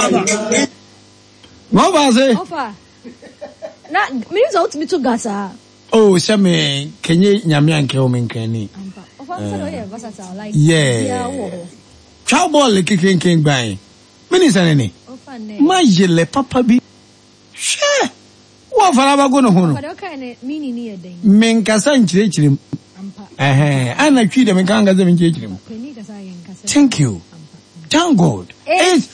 What was it? Offer. Na means out me to gasa. Oh, Sammy, can you Yamian Kelman Kenny? Yeah. Chowball kicking by. Minister, my jelle papa be. Sure. What for I going to hold? Menkasan children. And I treat them and can't get them in children. Thank you. Thank God. It's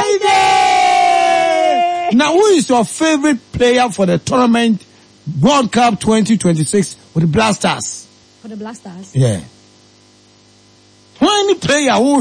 Friday! Now, who is your favorite player for the tournament World Cup 2026 with the Blasters? For the Blasters? Yeah. Any player who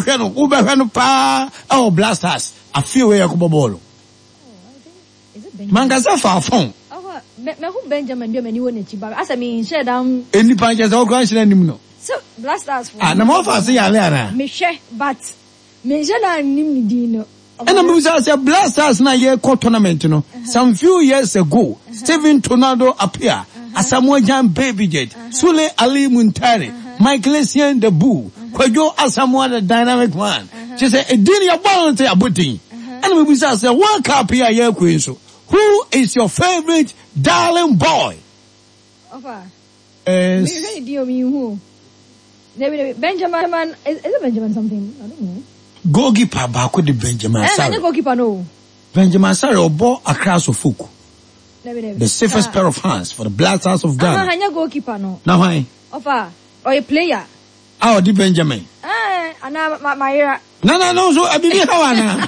Blasters, I feel where you go ball. Is it Benjamin? Mangasa far phone. Me who Benjamin do many one chiba. As I mean, share down. Any punches all crash no. So Blasters. Ah, na mo fa say ya me share, but me share na nim di no. And I'm say Blasters na year tournament no. Some few years ago, Steven Tornado appear as Samuel Jan Baby Jet, Sule Ali Muntari, Michael Essien the Boo, Kwajo Asamoah the dynamic man. She said, "A dinner ball to abuti." And we say, "World Cup here, Queen." So, who is your favorite darling boy? Offer. Who? Benjamin. Is it Benjamin something? I don't know. Goalkeeper back with the Benjamin Sarri. Goalkeeper no. Benjamin Sarri obo across of Fuku. The safest pair of hands for the Blasters of Ghana. Hanya goalkeeper no. Now why? Offer or a player. Oh, the Benjamin. Ana my No. So I be how ana.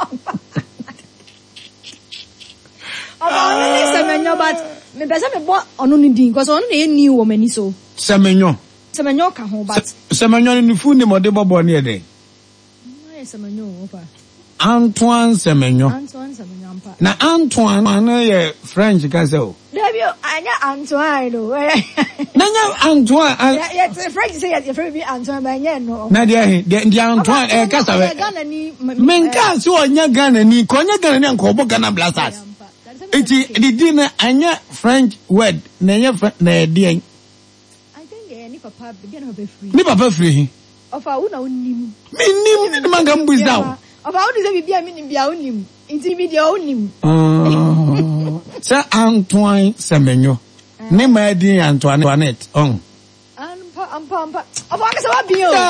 Semenyo, but me pesa me bo onu ni din because onu na new woman so. Semenyo ka ho but Semenyo ni fu ni mo de bobo ni e dey. Semenyo opa. Antoine Semenyo. Ampa. Na Antoine na ye French ka say o. Debio anya Antoine no. Na nya Antoine. Yeah, French say you French be Antoine but nya no. Na dey Antoine ka say. Men ka so nya Ghana ni ko nya Ghana ni anko bo Ghana Blasters. Iti the dinner anya French word na nya na dey. I think ni papa be na be free. Ni papa free. Ofa una unim. Me nim man ga mbuz down. Ofa unu say bibia me nim bia unim. Inti bi dia unim. Say Antoine Semenyo. Ne ma di Antoinette. Ampa. Ofa ka say wa bi o.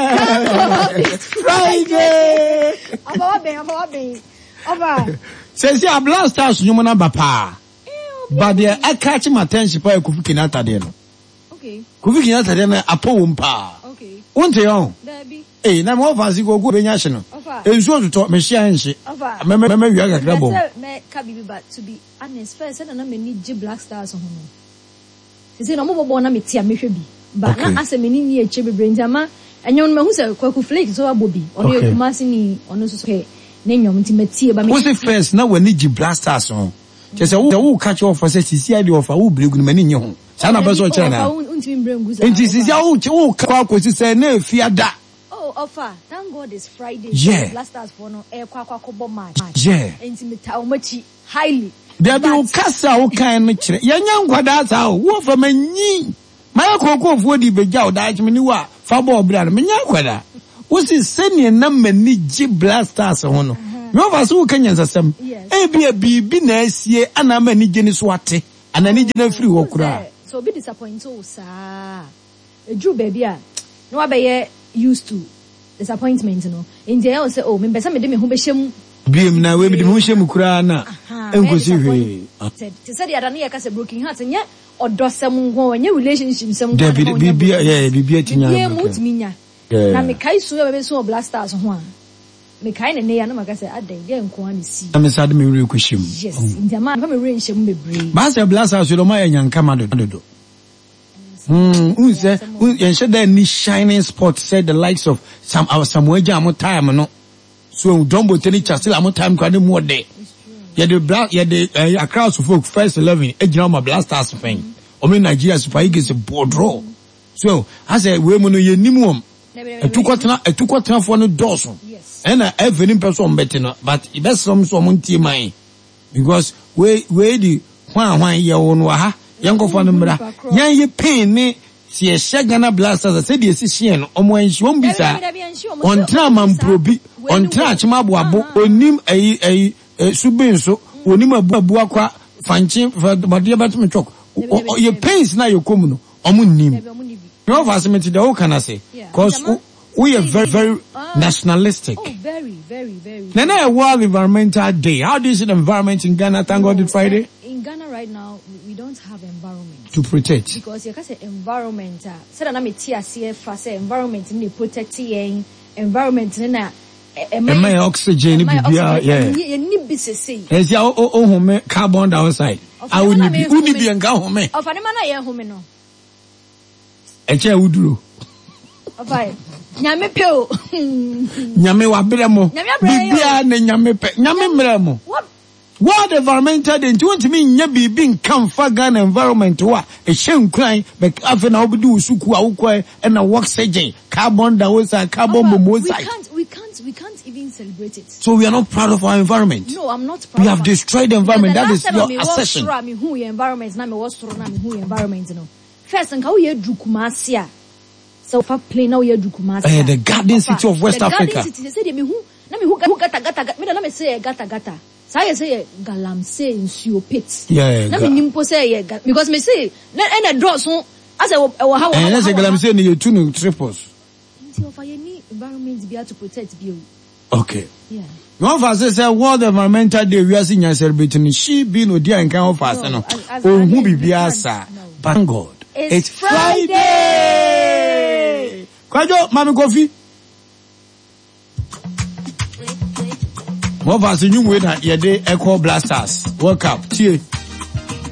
Friday. Ofa be. Ofa. Say a Blasters nyumo na bapa. But they are catching my attention for Kofi Kinata there. Okay. Kofi Kinata there apo wumpa. Okay. Wonte yon. Dabi. Na mo fancy go benya no. Enso to talk me share nshi. Me wi agakra bom. Me ka bibi but to be honest first na me ni G Blasters ho no. Say no mo bobo na me tia me hwe bi. Ba na ase me ni eche bebre ntama enyo no me hu se Kwaku Flake so abobi. Ono ye kumasi ni ono so pe. Nenyom nti metie ba me. Who say first na we ni G Blasters ho. Kese wo catch off for say sisi ade off wo bregu no mani nye ho. Sa na beso che na. Nti sisi wo kwa kwesi say na efiada. Offer. Thank God it's Friday. Yeah. Blasters for no kwa kobo match. Yeah. Enti meta omachi highly. There be ukasa wo kan no kire. Yanya nkwada sa wo fa manyi. Ma kokofo di beja o da chimi ni wa fa ball bra no menya nkwada. Wo si senior na mani G Blasters ho no. Me over so kanya nsasam. Bi na asie ana mani geni so ate. Ana ni gena free wo kura. So be disappointed so sa. Eju baby a no abaye used to disappointment no. Inti I say me pesa me de me ho be hyem. Biem na we be de ho hyem kura na. Enkosi hwe. Te say the na ka say broken heart nya odosem nko nya relationship sem nko. Bibia tinya. Ye mutminya. Na me kai so be so Blasters ho a. Me kai na ya na maka say adai de nko ani si. Na me sad me re kwhyem. Yes. Inti ma me re hyem bebre. Ba say Blasters do ma yanka ma do. Unse yense da ni shining spot said the likes of Samuel Jam time no. So Dombo Teni Chasile am time kwa de mo de. Ye the across folk first 11 ejina ma Blasters fan. Omi Nigeria Super Eagles board draw. So I say we mo no ye nimum. Etukotena for no doso. And every person better no, but it best some team mine. Because we the one ye won wa ha. Yango for number yan ye pain ni si e Ghana Blasters say the decision omo enshi won bisa ontra mamprobi ontra achimabo onim subenso onim abu akwa fanchi body batum chok your pains na your come no omo nim no facility the whole can say cause we are very, very nationalistic. Oh, very, very, very. Then a World Environmental Day. How do you see the environment in Ghana? Thank God it's Friday. In Ghana right now, we don't have environment to protect. Because you can say environment. Say na me TCF say environment in the protecting environment na. My oxygen, yeah. You need be say. Yes, yeah. Oh, carbon dioxide. I would be and go home. Of any man I am home no. Eche uduro. Okay. Nyame peo. Nyame wabremo. Bibia na nyame pe. Nyame mremo. What environmental day? You want to mean nya bibi nkan fa Ghana environment wa e hyenkran be afa na obudu usuku awukwa e na oxygen, carbon dioxide, carbon monoxide. We can't even celebrate it. So we are not proud of our environment. No, I'm not proud. We have destroyed the environment. That is your assertion. Me who environment na me was na me who environment no. First nka wo ye dukumasi a. So for play now, you're Dukumasi. The Garden City of West Africa. Garden City. They say me who gata. Me na me say gata. So I say galamsey in Sio pit. Yeah. Na me nimpo say because me say na a draw so as how. And let's say galamsey ni you two triples. Until for any environment be to protect you. Okay. Yeah. No fast say World Environmental Day we are seeing celebrating. She be no dia and kind of fast no. Oh who be biasa. Thank God. It's Friday. Kwajo, Mami Kofi. What was the new way that you did Echo Blasters? World Cup.